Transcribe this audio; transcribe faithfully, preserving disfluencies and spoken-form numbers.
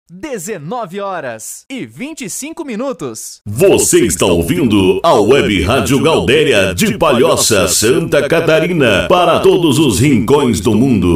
dezenove horas e vinte e cinco minutos. Você está ouvindo a Web Rádio Gaudéria de Palhoça, Santa Catarina, para todos os rincões do mundo.